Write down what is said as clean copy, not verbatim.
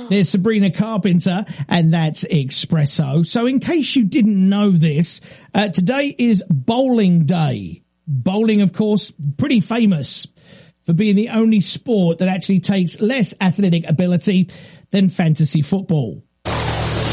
There's Sabrina Carpenter, and that's Espresso. So in case you didn't know this, today is bowling day. Bowling, of course, pretty famous for being the only sport that actually takes less athletic ability than fantasy football.